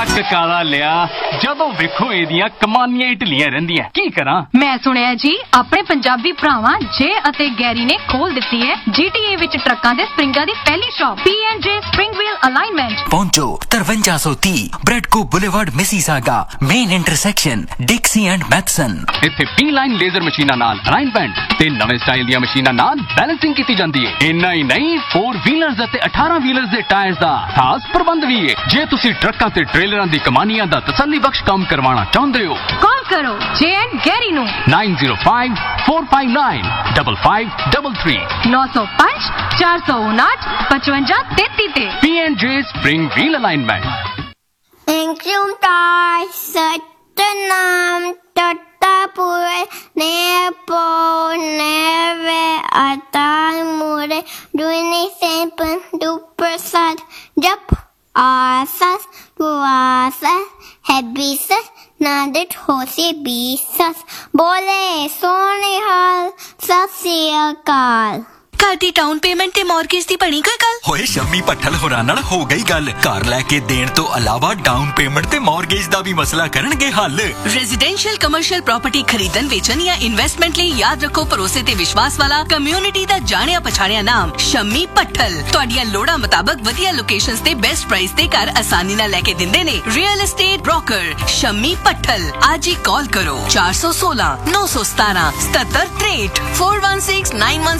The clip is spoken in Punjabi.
ਨੱਕ ਕਾਲਾ ਲਿਆ ਜਦੋਂ ਵੇਖੋ ਇਹਦੀਆਂ ਕਮਾਨੀਆਂ ਢਿੱਲੀਆਂ ਰਹਿੰਦੀਆਂ ਕੀ ਕਰਾਂ। ਮੈਂ ਸੁਣਿਆ ਜੀ ਆਪਣੇ ਪੰਜਾਬੀ ਭਰਾਵਾਂ ਜੇ ਅਤੇ ਗੈਰੀ ਨੇ ਖੋਲ ਦਿੱਤੀ ਹੈ GTA ਵਿੱਚ ਟਰੱਕਾਂ ਦੇ ਸਪਰਿੰਗਾਂ ਦੀ ਪਹਿਲੀ shop P&J Spring Wheel Alignment। पहुंचो 5330 ब्रेडको boulevard Mississauga main intersection डिक्सी and Mathison. ਇੱਥੇ P-line ਲੇਜ਼ਰ ਮਸ਼ੀਨਾਂ ਨਾਲ ਅਲਾਈਨਮੈਂਟ ਤੇ ਨਵੇਂ ਸਟਾਈਲ ਦੀਆਂ ਮਸ਼ੀਨਾਂ ਨਾਲ ਬੈਲੈਂਸਿੰਗ ਕੀਤੀ ਜਾਂਦੀ ਹੈ। ਇੰਨਾ ਹੀ ਨਹੀਂ 4 ਵੀਲਰਸ ਅਤੇ 18 ਵੀਲਰਸ ਦੇ ਟਾਇਰਸ ਦਾ ਖਾਸ ਪ੍ਰਬੰਧ ਵੀ ਹੈ। ਜੇ ਤੁਸੀਂ ਟਰੱਕਾਂ ਤੇ ਟ੍ਰੇਲਰਾਂ ਦੀ ਕਮਾਨੀਆਂ ਦਾ ਤਸੱਲੀ ਬਖਸ਼ ਕੰਮ ਕਰਵਾਉਣਾ ਚਾਹੁੰਦੇ ਹੋ ਕਾਲ ਕਰੋ ਜੇ ਐਂਡ ਗੈਰੀ ਨੂੰ 9054595533 905 459 5533 ਤੇ P&J Spring Wheel Alignment। Sătănam tătapure nepo neve atalmure duni sempen du prasad jap asas duasas hebisas nadet hosi bisas bole sonihal sasiakal। ਘਰ ਦੀ ਡਾਊਨ ਪੇਮੈਂਟ ਤੇ ਮਾਰਗੇਜ ਦੀ ਬਣੀ ਕੋਈ ਗੱਲ? ਹੋਏ ਸ਼ੰਮੀ ਭੱਠਲ ਹੋਰਾਂ ਨਾਲ ਹੋ ਗਈ ਗੱਲ। ਘਰ ਲੈ ਕੇ ਦੇਣ ਤੋਂ ਇਲਾਵਾ ਡਾਊਨ ਪੇਮੈਂਟ ਤੇ ਮਾਰਗੇਜ ਦਾ ਵੀ ਮਸਲਾ ਕਰਨਗੇ ਹੱਲ। ਰੈਜ਼ੀਡੈਂਸ਼ੀਅਲ ਕਮਰਸ਼ੀਅਲ ਪ੍ਰਾਪਰਟੀ ਖਰੀਦਣ ਵੇਚਣ ਜਾਂ ਇਨਵੈਸਟਮੈਂਟ ਲਈ ਯਾਦ ਰੱਖੋ ਭਰੋਸੇ ਤੇ ਵਿਸ਼ਵਾਸ ਵਾਲਾ ਕਮਿਊਨਿਟੀ ਦਾ ਜਾਣਿਆ ਪਛਾਣਿਆ ਨਾਮ ਸ਼ੰਮੀ ਭੱਠਲ। ਤੁਹਾਡੀਆਂ ਲੋੜਾਂ ਮੁਤਾਬਕ ਵਧੀਆ ਲੋਕੇਸ਼ਨਸ ਤੇ ਬੈਸਟ ਪ੍ਰਾਈਸ ਤੇ ਘਰ ਆਸਾਨੀ ਨਾਲ ਲੈ ਕੇ ਦਿੰਦੇ ਨੇ। Real estate broker Shammi Bhattal. ਅੱਜ ਹੀ ਕਾਲ ਕਰੋ 416 917 7763 416 917